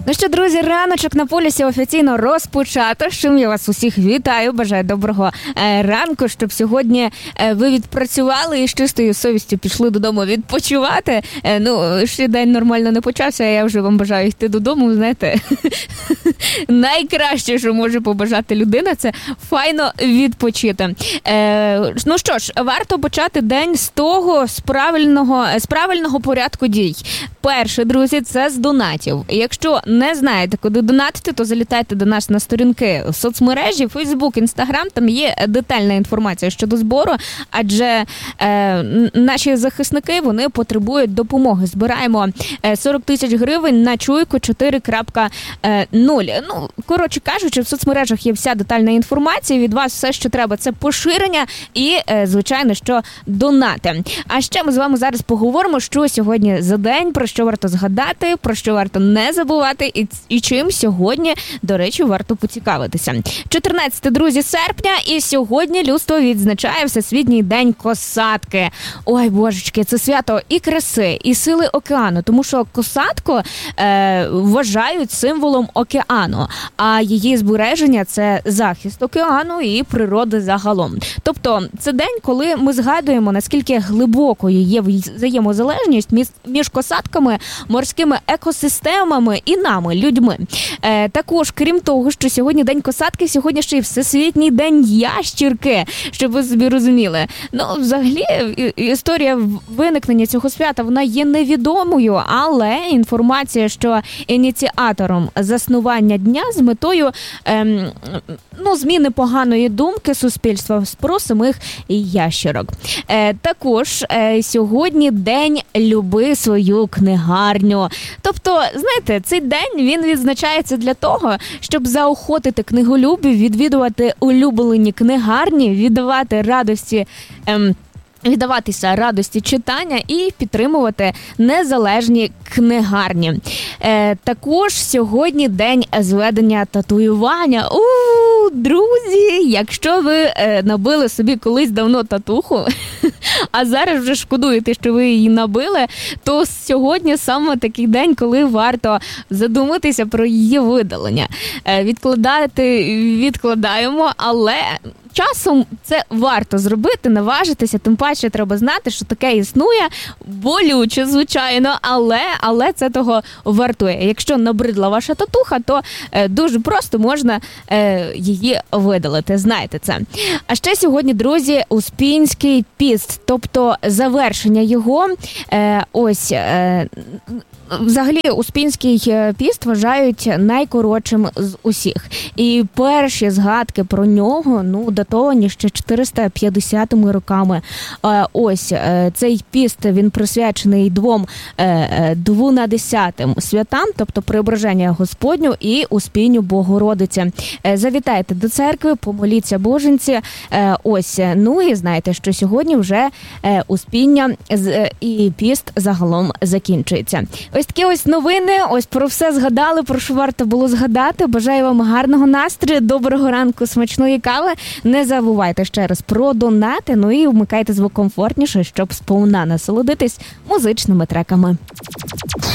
Ну що, друзі, раночок на полюсі офіційно розпочато, з чим я вас усіх вітаю, бажаю доброго ранку, щоб сьогодні ви відпрацювали і з чистою совістю пішли додому відпочивати. Ще день нормально не почався, а я вже вам бажаю йти додому, знаєте. Найкраще, що може побажати людина, це файно відпочити. Ну що ж, варто почати день з того, з правильного порядку дій. Перше, друзі, це з донатів. Якщо не знаєте, куди донатити, то залітайте до нас на сторінки в соцмережі, Facebook, Instagram, там є детальна інформація щодо збору, адже наші захисники, вони потребують допомоги. Збираємо 40 тисяч гривень на чуйку 4.0. Коротше кажучи, в соцмережах є вся детальна інформація, від вас все, що треба, це поширення і, звичайно, що донати. А ще ми з вами зараз поговоримо, що сьогодні за день, про що варто згадати, про що варто не забувати і чим сьогодні, до речі, варто поцікавитися. 14, друзі, серпня, і сьогодні людство відзначає Всесвітній день косатки. Ой, божечки, це свято і краси, і сили океану, тому що косатку вважають символом океану, а її збереження – це захист океану і природи загалом. Тобто, це день, коли ми згадуємо, наскільки глибокою є взаємозалежність між косатками, морськими екосистемами і нами, людьми. Також, крім того, що сьогодні день косатки, сьогодні ще й Всесвітній день ящірки, щоб ви собі розуміли. Взагалі, історія виникнення цього свята, вона є невідомою, але інформація, що ініціатором заснування дня з метою зміни поганої думки суспільства про самих ящерок. Також сьогодні день «Люби свою книгарню». Тобто, знаєте, цей день, він відзначається для того, щоб заохотити книголюбів відвідувати улюблені книгарні, віддаватися радості читання і підтримувати незалежні книгарні. Також сьогодні день зведення татуювання. Друзі, якщо ви набили собі колись давно татуху, а зараз вже шкодуєте, що ви її набили, то сьогодні саме такий день, коли варто задуматися про її видалення. Відкладаємо, але часом це варто зробити, наважитися, тим паче треба знати, що таке існує, болюче, звичайно, але це того вартує. Якщо набридла ваша татуха, то дуже просто можна її видалити, знаєте це. А ще сьогодні, друзі, Успінський піст, тобто завершення його, взагалі, Успінський піст вважають найкоротшим з усіх. І перші згадки про нього, датовані ще 450 роками. Цей піст, він присвячений двунадесятим святам, тобто Преображення Господню і Успінню Богородиці. Завітайте до церкви, помоліться боженці. І знаєте, що сьогодні вже Успіння і піст загалом закінчується. Ось такі новини, про все згадали, про що варто було згадати. Бажаю вам гарного настрою, доброго ранку, смачної кави. Не забувайте ще раз про донати, і вмикайте звук комфортніше, щоб сповна насолодитись музичними треками.